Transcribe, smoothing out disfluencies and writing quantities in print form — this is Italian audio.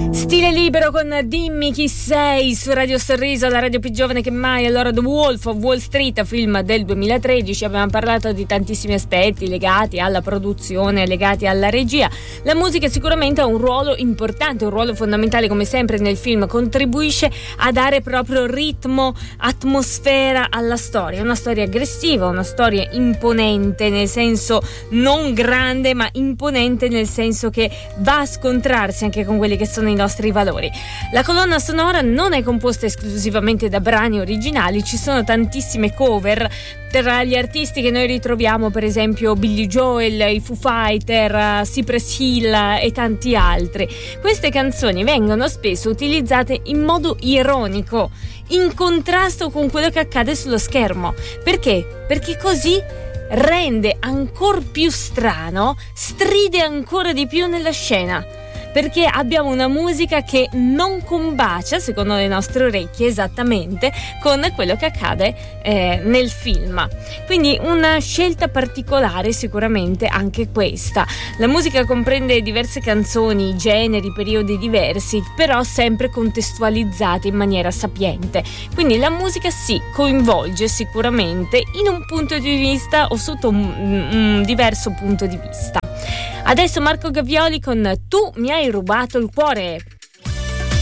Stile libero con Dimmi chi sei su Radio Sorriso, la radio più giovane che mai. Allora, The Wolf of Wall Street, film del 2013, abbiamo parlato di tantissimi aspetti legati alla produzione, legati alla regia. La musica sicuramente ha un ruolo importante, un ruolo fondamentale, come sempre nel film, contribuisce a dare proprio ritmo, atmosfera alla storia. Una storia aggressiva, una storia imponente, nel senso non grande ma imponente, nel senso che va a scontrarsi anche con quelli che sono i nostri valori. La colonna sonora non è composta esclusivamente da brani originali, ci sono tantissime cover. Tra gli artisti che noi ritroviamo, per esempio Billy Joel, i Foo Fighter, Cypress Hill e tanti altri. Queste canzoni vengono spesso utilizzate in modo ironico, in contrasto con quello che accade sullo schermo. Perché? Perché così rende ancora più strano, stride ancora di più nella scena, perché abbiamo una musica che non combacia, secondo le nostre orecchie, esattamente con quello che accade nel film. Quindi una scelta particolare sicuramente anche questa. La musica comprende diverse canzoni, generi, periodi diversi, però sempre contestualizzati in maniera sapiente. Quindi la musica si coinvolge sicuramente in un punto di vista o sotto un diverso punto di vista. Adesso Marco Gavvioli con Tu mi hai rubato il cuore.